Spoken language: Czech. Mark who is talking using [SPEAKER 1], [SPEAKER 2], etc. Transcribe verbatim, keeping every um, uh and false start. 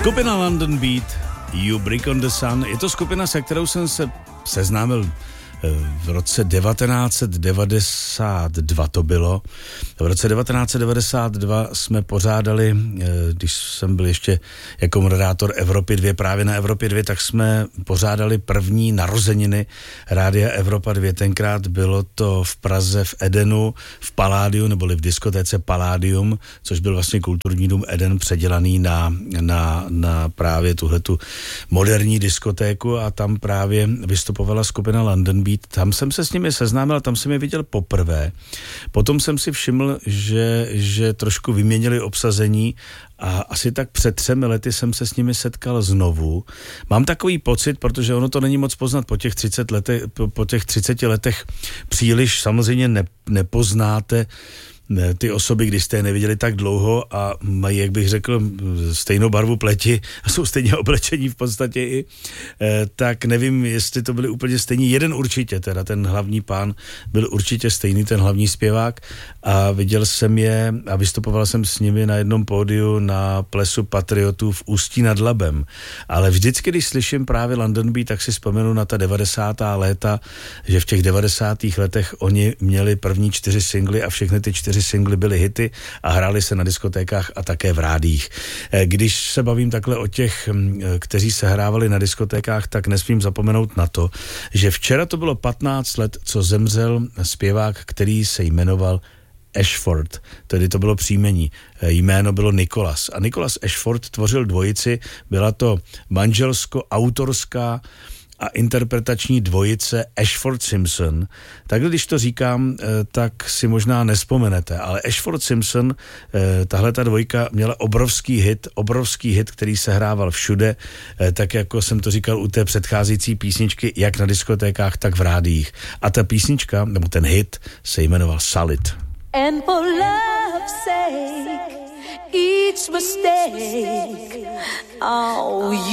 [SPEAKER 1] Skupina London Beat, You Brick on the Sun, je to skupina, se kterou jsem se seznámil v roce devatenáct set devadesát dva to bylo. V roce devatenáct set devadesát dva jsme pořádali, když jsem byl ještě jako moderátor Evropy dva, právě na Evropě dva, tak jsme pořádali první narozeniny Rádia Evropa dva. Tenkrát bylo to v Praze v Edenu, v Paládiu, neboli v diskotéce Paládium, což byl vlastně kulturní dům Eden předělaný na, na, na právě tuhletu moderní diskotéku a tam právě vystupovala skupina London Beat. Tam jsem se s nimi seznámil, tam jsem je viděl poprvé. Potom jsem si všiml, že, že trošku vyměnili obsazení a asi tak před třemi lety jsem se s nimi setkal znovu. Mám takový pocit, protože ono to není moc poznat po těch třiceti letech, po těch třiceti letech příliš samozřejmě ne, nepoznáte ty osoby, když jste je neviděli tak dlouho a mají, jak bych řekl, stejnou barvu pleti a jsou stejně oblečení v podstatě i, tak nevím, jestli to byli úplně stejní. Jeden určitě, teda ten hlavní pán byl určitě stejný, ten hlavní zpěvák a viděl jsem je a vystupoval jsem s nimi na jednom pódiu na plesu Patriotů v Ústí nad Labem. Ale vždycky, když slyším právě London Beat, tak si vzpomenu na ta devadesátá léta, že v těch devadesátých letech oni měli první čtyři singly a všechny ty čtyři singly byly hity a hrály se na diskotékách a také v rádiích. Když se bavím takhle o těch, kteří se hrávali na diskotékách, tak nesmím zapomenout na to, že včera to bylo patnáct let, co zemřel zpěvák, který se jmenoval Ashford, tedy to bylo příjmení, jméno bylo Nicholas. A Nicholas Ashford tvořil dvojici, byla to manželsko-autorská a interpretační dvojice Ashford Simpson. Takhle, když to říkám, tak si možná nespomenete, ale Ashford Simpson, tahle ta dvojka měla obrovský hit, obrovský hit, který se hrával všude, tak jako jsem to říkal u té předcházející písničky, jak na diskotékách, tak v rádiích. A ta písnička, nebo ten hit, se jmenoval Solid.
[SPEAKER 2] And for love's sake, each mistake, oh,